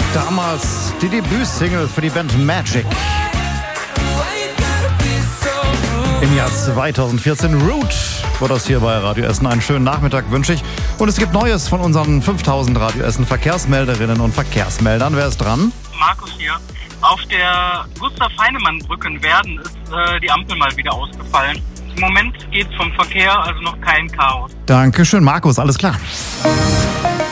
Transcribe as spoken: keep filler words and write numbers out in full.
Damals die Debütsingle für die Band Magic. Im Jahr zweitausendvierzehn. Root war das hier bei Radio Essen. Einen schönen Nachmittag wünsche ich. Und es gibt Neues von unseren fünftausend Radio Essen Verkehrsmelderinnen und Verkehrsmeldern. Wer ist dran? Markus hier. Auf der Gustav-Heinemann-Brücke in Werden ist äh, die Ampel mal wieder ausgefallen. Im Moment geht's vom Verkehr, also noch kein Chaos. Dankeschön, Markus. Alles klar.